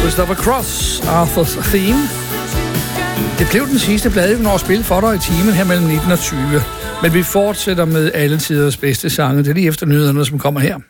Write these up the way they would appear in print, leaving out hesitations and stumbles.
Christopher Cross, Arthur's Theme. Det blev den sidste plade, vi når at spille for dig i timen her mellem 19 og 20. Men vi fortsætter med alle tiders bedste sange. Det er lige efter nyhederne, som kommer her.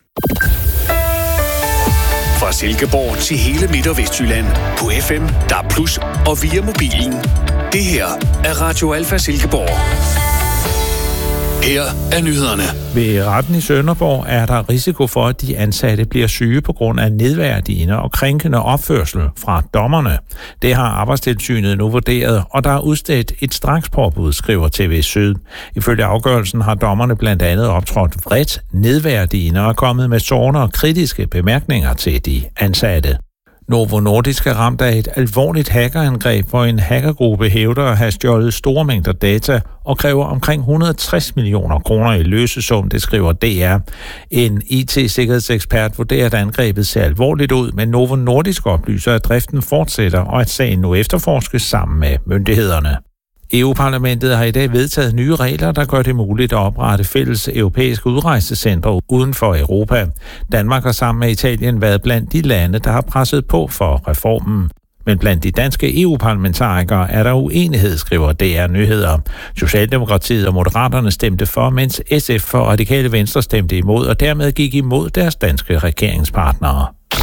Fra Silkeborg til hele Midt- og Vestjylland på FM, DAB+ og via mobilen. Det her er Radio Alfa Silkeborg. Her er nyhederne. Ved retten i Sønderborg er der risiko for, at de ansatte bliver syge på grund af nedværdigende og krænkende opførsel fra dommerne. Det har Arbejdstilsynet nu vurderet, og der er udstedt et strakspåbud, skriver TV Syd. Ifølge afgørelsen har dommerne blandt andet optrådt vredt, nedværdigende og kommet med sårende og kritiske bemærkninger til de ansatte. Novo Nordisk er ramt af et alvorligt hackerangreb, hvor en hackergruppe hævder at have stjålet store mængder data og kræver omkring 160 millioner kroner i løsesum, det skriver DR. En IT-sikkerhedsekspert vurderer, at angrebet ser alvorligt ud, men Novo Nordisk oplyser, at driften fortsætter og at sagen nu efterforskes sammen med myndighederne. EU-parlamentet har i dag vedtaget nye regler, der gør det muligt at oprette fælles europæiske udrejsecentre uden for Europa. Danmark har sammen med Italien været blandt de lande, der har presset på for reformen. Men blandt de danske EU-parlamentarikere er der uenighed, skriver DR Nyheder. Socialdemokratiet og Moderaterne stemte for, mens SF og Radikale Venstre stemte imod, og dermed gik imod deres danske regeringspartnere.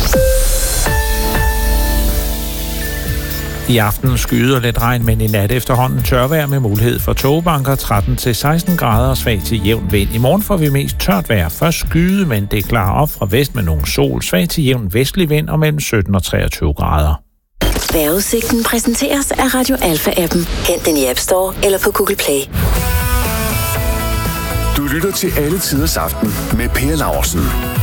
I aften skyder lidt regn, men i nat efterhånden tørvejr med mulighed for tågebanker 13-16 grader og svag til jævn vind. I morgen får vi mest tørt vejr. Først skyde, men det klarer op fra vest med nogle sol. Svag til jævn vestlig vind og mellem 17 og 23 grader. Vejrudsigten præsenteres af Radio Alfa-appen. Hent den i App Store eller på Google Play. Du lytter til Alle Tiders Aften med Per Laursen.